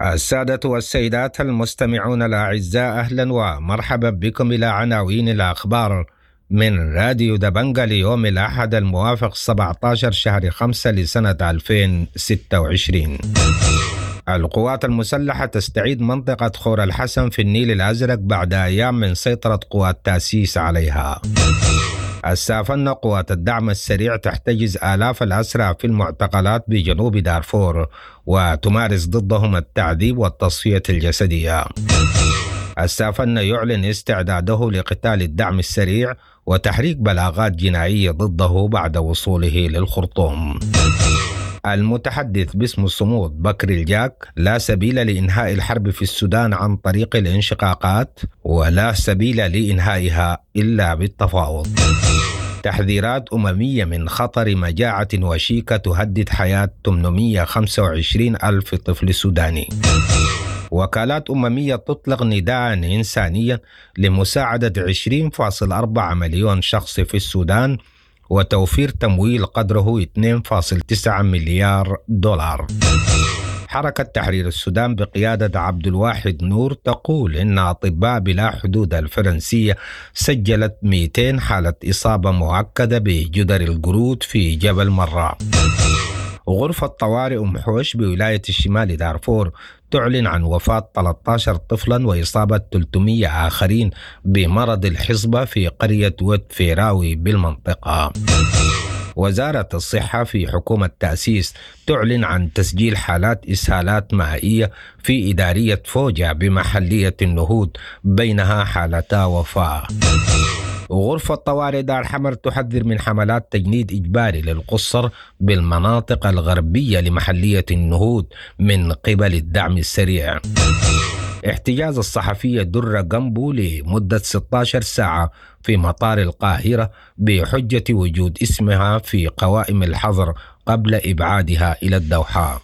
السادة والسيدات المستمعون الأعزاء، أهلا ومرحبا بكم إلى عناوين الأخبار من راديو دبنجة ليوم الأحد الموافق 17 شهر 5 لسنة 2026. القوات المسلحة تستعيد منطقة خور الحسن في النيل الأزرق بعد أيام من سيطرة قوات تأسيس عليها. السافنة قوات الدعم السريع تحتجز آلاف الأسرى في المعتقلات بجنوب دارفور وتمارس ضدهم التعذيب والتصفية الجسدية. السافنة يعلن استعداده لقتال الدعم السريع وتحريك بلاغات جنائية ضده بعد وصوله للخرطوم. المتحدث باسم الصمود بكر الجاك: لا سبيل لإنهاء الحرب في السودان عن طريق الانشقاقات، ولا سبيل لإنهائها إلا بالتفاوض. تحذيرات أممية من خطر مجاعة وشيكة تهدد حياة 825 ألف طفل سوداني. وكالات أممية تطلق نداء إنسانيا لمساعدة 20.4 مليون شخص في السودان وتوفير تمويل قدره 2.9 مليار دولار. حركة تحرير السودان بقيادة عبد الواحد نور تقول إن أطباء بلا حدود الفرنسية سجلت 200 حالة إصابة مؤكدة بجدر القرود في جبل مرة. غرفة طوارئ أم حوش بولاية الشمال دارفور تعلن عن وفاة 13 طفلا وإصابة 300 آخرين بمرض الحصبة في قرية ود فيراوي بالمنطقة. وزارة الصحة في حكومة تأسيس تعلن عن تسجيل حالات إسهالات مائية في إدارية فوجة بمحلية النهود، بينها حالتا وفاة. غرفة طوارئ دار حمر تحذر من حملات تجنيد إجباري للقصر بالمناطق الغربية لمحلية النهود من قبل الدعم السريع. احتجاز الصحفية درة جنبو لمدة 16 ساعة في مطار القاهرة بحجة وجود اسمها في قوائم الحظر قبل إبعادها إلى الدوحة.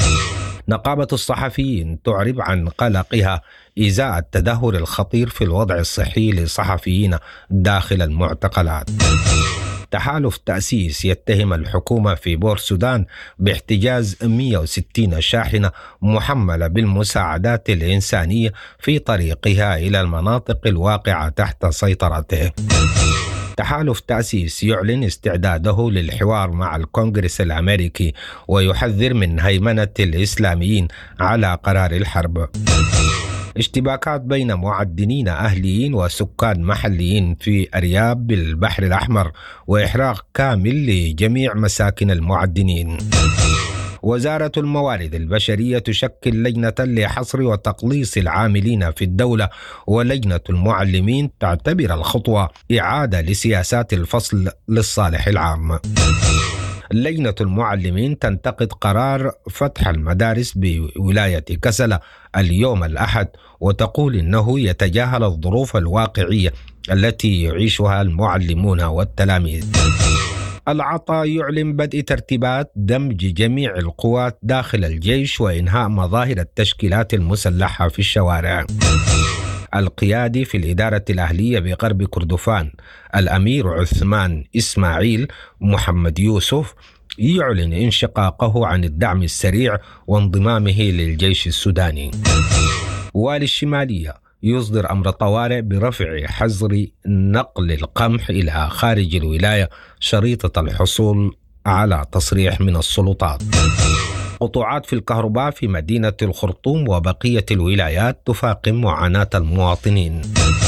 نقابة الصحفيين تعرب عن قلقها إزاء التدهور الخطير في الوضع الصحي للصحفيين داخل المعتقلات. تحالف تأسيس يتهم الحكومة في بور سودان باحتجاز 160 شاحنة محملة بالمساعدات الإنسانية في طريقها إلى المناطق الواقعة تحت سيطرته. تحالف تأسيس يعلن استعداده للحوار مع الكونغرس الأمريكي ويحذر من هيمنة الإسلاميين على قرار الحرب. اشتباكات بين معدنين أهليين وسكان محليين في أرياب بالبحر الأحمر وإحراق كامل لجميع مساكن المعدنين. وزارة الموارد البشرية تشكل لجنة لحصر وتقليص العاملين في الدولة، ولجنة المعلمين تعتبر الخطوة إعادة لسياسات الفصل للصالح العام. لجنة المعلمين تنتقد قرار فتح المدارس بولاية كسلة اليوم الأحد وتقول إنه يتجاهل الظروف الواقعية التي يعيشها المعلمون والتلاميذ. العطاء يعلن بدء ترتيبات دمج جميع القوات داخل الجيش وإنهاء مظاهر التشكيلات المسلحة في الشوارع. القيادي في الإدارة الأهلية بغرب كردفان الأمير عثمان إسماعيل محمد يوسف يعلن انشقاقه عن الدعم السريع وانضمامه للجيش السوداني. والي الشمالية يصدر أمر طوارئ برفع حظر نقل القمح إلى خارج الولاية شريطة الحصول على تصريح من السلطات. قطوعات في الكهرباء في مدينة الخرطوم وبقية الولايات تفاقم معاناة المواطنين.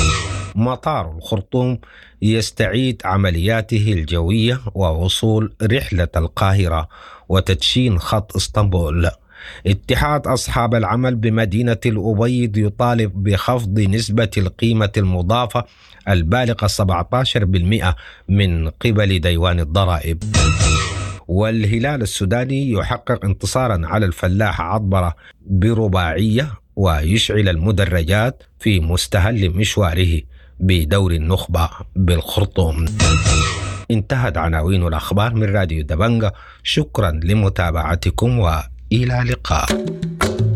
مطار الخرطوم يستعيد عملياته الجوية ووصول رحلة القاهرة وتدشين خط اسطنبول. اتحاد أصحاب العمل بمدينة الأبيض يطالب بخفض نسبة القيمة المضافة البالغة 17% من قبل ديوان الضرائب. والهلال السوداني يحقق انتصارا على الفلاح عطبرة برباعية ويشعل المدرجات في مستهل مشواره بدور النخبة بالخرطوم. انتهت عناوين الأخبار من راديو دبنجة. شكرا لمتابعتكم وإلى اللقاء.